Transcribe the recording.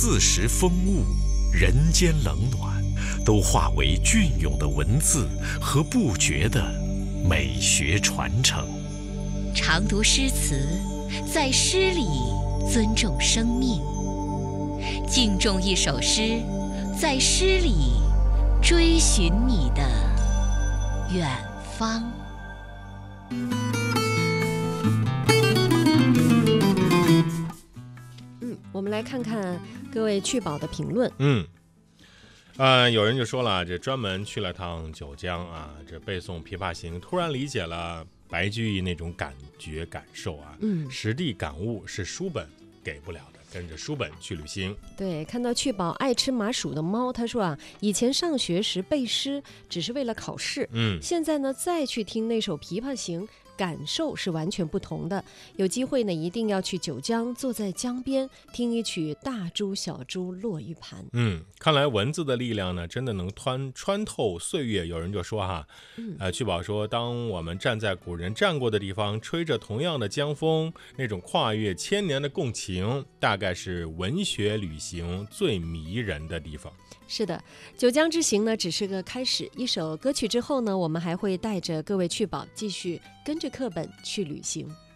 四时风物、人间冷暖，都化为隽永的文字和不绝的美学传承。 常读诗词，在诗里尊重生命；敬重一首诗，在诗里追寻你的远方。 我们来看看各位去宝的评论。 有人就说了，这专门去了趟九江啊，这背诵《琵琶行》，突然理解了白居易那种感觉感受啊，实地感悟是书本给不了的，跟着书本去旅行。 对，看到去宝爱吃麻薯的猫，他说啊，以前上学时背诗只是为了考试，现在呢再去听那首《琵琶行》，感受是完全不同的。有机会呢，一定要去九江，坐在江边听一曲大珠小珠落玉盘。 看来文字的力量呢，真的能穿透岁月。有人就说哈，去宝说，当我们站在古人站过的地方，吹着同样的江风，那种跨越千年的共情，大概是文学旅行最迷人的地方。 是的，九江之行呢只是个开始，一首歌曲之后呢，我们还会带着各位去宝继续跟着课本去旅行。